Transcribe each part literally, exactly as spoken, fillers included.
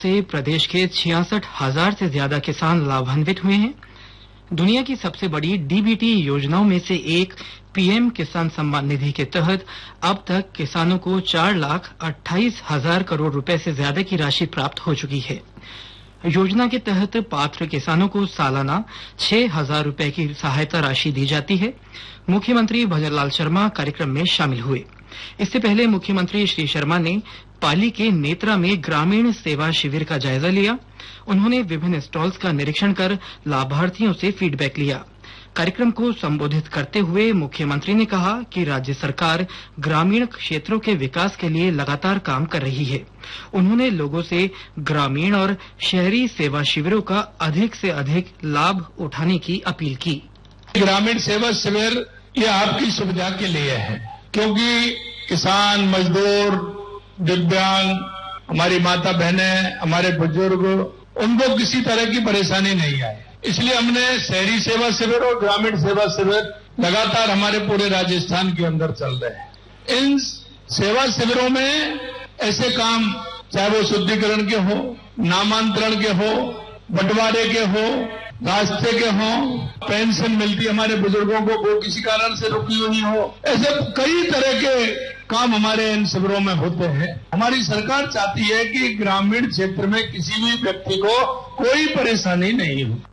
से प्रदेश के छियासठ हजार से ज्यादा किसान लाभान्वित हुए हैं। दुनिया की सबसे बड़ी डीबीटी योजनाओं में से एक पीएम किसान सम्मान निधि के तहत अब तक किसानों को चार लाख अट्ठाईस हजार करोड़ रुपए से ज्यादा की राशि प्राप्त हो चुकी है। योजना के तहत पात्र किसानों को सालाना छह हजार रुपए की सहायता राशि दी जाती है। मुख्यमंत्री भजनलाल शर्मा कार्यक्रम में शामिल हुए। इससे पहले मुख्यमंत्री श्री शर्मा ने पाली के नेत्रा में ग्रामीण सेवा शिविर का जायजा लिया। उन्होंने विभिन्न स्टॉल्स का निरीक्षण कर लाभार्थियों से फीडबैक लिया। कार्यक्रम को संबोधित करते हुए मुख्यमंत्री ने कहा कि राज्य सरकार ग्रामीण क्षेत्रों के विकास के लिए लगातार काम कर रही है। उन्होंने लोगों से ग्रामीण और शहरी सेवा शिविरों का अधिक से अधिक लाभ उठाने की अपील की। ग्रामीण सेवा शिविर ये आपकी सुविधा के लिए है, क्योंकि किसान, मजदूर, दिव्यांग, हमारी माता बहनें, हमारे बुजुर्ग, उनको किसी तरह की परेशानी नहीं आए, इसलिए हमने शहरी सेवा शिविर और ग्रामीण सेवा शिविर लगातार हमारे पूरे राजस्थान के अंदर चल रहे हैं। इन सेवा शिविरों में ऐसे काम, चाहे वो शुद्धिकरण के हो, नामांतरण के हो, बंटवारे के हो, रास्ते के हो, पेंशन मिलती हमारे बुजुर्गों को, वो किसी कारण से रुकी हुई हो, ऐसे कई तरह के काम हमारे इन शिविरों में होते हैं। हमारी सरकार चाहती है कि ग्रामीण क्षेत्र में किसी भी व्यक्ति को कोई परेशानी नहीं हो।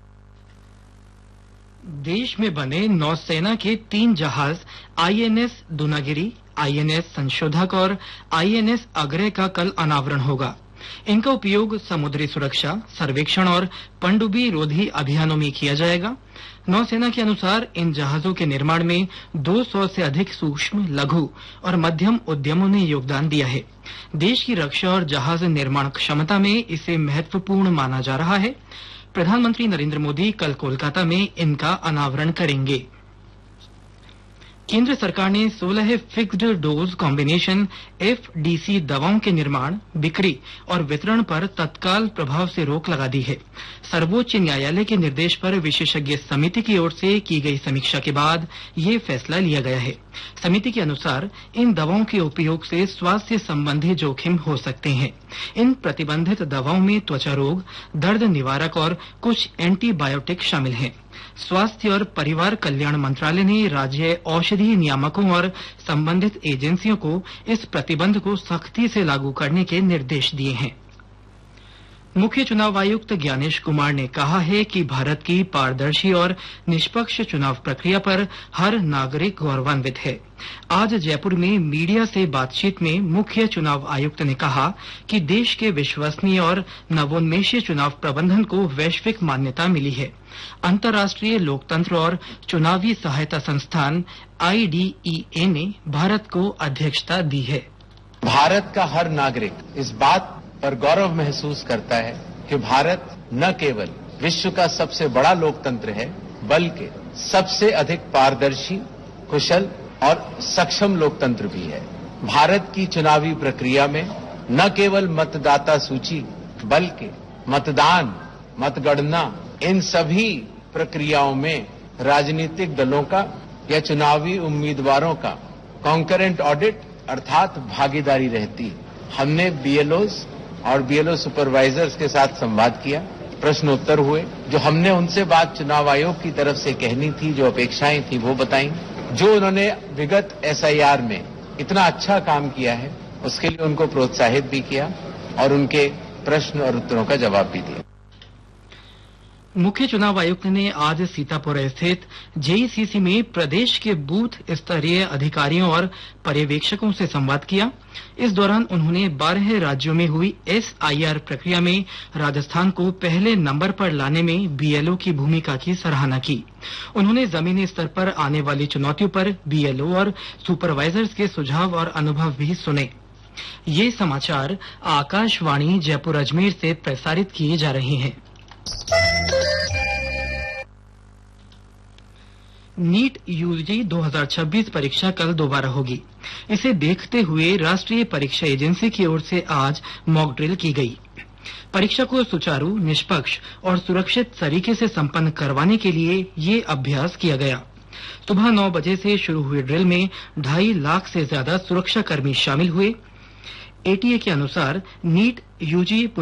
देश में बने नौसेना के तीन जहाज आईएनएस दूनागिरी, आईएनएस संशोधक और आईएनएस अग्रय का कल अनावरण होगा। इनका उपयोग समुद्री सुरक्षा, सर्वेक्षण और पनडुब्बी रोधी अभियानों में किया जाएगा। नौसेना के अनुसार इन जहाजों के निर्माण में दो सौ से अधिक सूक्ष्म, लघु और मध्यम उद्यमों ने योगदान दिया है। देश की रक्षा और जहाज निर्माण क्षमता में इसे महत्वपूर्ण माना जा रहा है। प्रधानमंत्री नरेंद्र मोदी कल कोलकाता में इनका अनावरण करेंगे। केंद्र सरकार ने सोलह फिक्स्ड डोज कॉम्बिनेशन एफडीसी दवाओं के निर्माण, बिक्री और वितरण पर तत्काल प्रभाव से रोक लगा दी है। सर्वोच्च न्यायालय के निर्देश पर विशेषज्ञ समिति की ओर से की गई समीक्षा के बाद ये फैसला लिया गया है। समिति के अनुसार इन दवाओं के उपयोग से स्वास्थ्य संबंधी जोखिम हो सकते हैं। इन प्रतिबंधित दवाओं में त्वचा रोग, दर्द निवारक और कुछ एंटीबायोटिक शामिल हैं। स्वास्थ्य और परिवार कल्याण मंत्रालय ने राज्य औषधि नियामकों और संबंधित एजेंसियों को इस प्रतिबंध को सख्ती से लागू करने के निर्देश दिए हैं। मुख्य चुनाव आयुक्त ज्ञानेश कुमार ने कहा है कि भारत की पारदर्शी और निष्पक्ष चुनाव प्रक्रिया पर हर नागरिक गौरवान्वित है। आज जयपुर में मीडिया से बातचीत में मुख्य चुनाव आयुक्त ने कहा कि देश के विश्वसनीय और नवोन्मेषी चुनाव प्रबंधन को वैश्विक मान्यता मिली है। अंतर्राष्ट्रीय लोकतंत्र और चुनावी सहायता संस्थान आईडीईए ने भारत को अध्यक्षता दी है। भारत का हर नागरिक इस बात पर गौरव महसूस करता है कि भारत न केवल विश्व का सबसे बड़ा लोकतंत्र है, बल्कि सबसे अधिक पारदर्शी, कुशल और सक्षम लोकतंत्र भी है। भारत की चुनावी प्रक्रिया में न केवल मतदाता सूची, बल्कि मतदान, मतगणना, इन सभी प्रक्रियाओं में राजनीतिक दलों का या चुनावी उम्मीदवारों का कॉन्करेंट ऑडिट अर्थात भागीदारी रहती है। हमने बीएलओज और बीएलओ सुपरवाइजर्स के साथ संवाद किया, प्रश्नोत्तर हुए। जो हमने उनसे बात चुनाव आयोग की तरफ से कहनी थी, जो अपेक्षाएं थी, वो बताई। जो उन्होंने विगत एसआईआर में इतना अच्छा काम किया है, उसके लिए उनको प्रोत्साहित भी किया और उनके प्रश्न और उत्तरों का जवाब भी दिया। मुख्य चुनाव आयुक्त ने आज सीतापुर स्थित जेईसीसी में प्रदेश के बूथ स्तरीय अधिकारियों और पर्यवेक्षकों से संवाद किया। इस दौरान उन्होंने बारह राज्यों में हुई एसआईआर प्रक्रिया में राजस्थान को पहले नंबर पर लाने में बीएलओ की भूमिका की सराहना की। उन्होंने जमीनी स्तर पर आने वाली चुनौतियों पर बीएलओ और सुपरवाइजर्स के सुझाव और अनुभव भी सुने। ये समाचार आकाशवाणी जयपुर अजमेर से प्रसारित किए जा रहे हैं। नीट यूजी दो हज़ार छब्बीस परीक्षा कल दोबारा होगी। इसे देखते हुए राष्ट्रीय परीक्षा एजेंसी की ओर से आज मॉक ड्रिल की गई। परीक्षा को सुचारू, निष्पक्ष और सुरक्षित तरीके से संपन्न करवाने के लिए ये अभ्यास किया गया। सुबह नौ बजे से शुरू हुए ड्रिल में ढाई लाख से ज्यादा सुरक्षाकर्मी शामिल हुए। एटीए के अनुसार नीट यूजी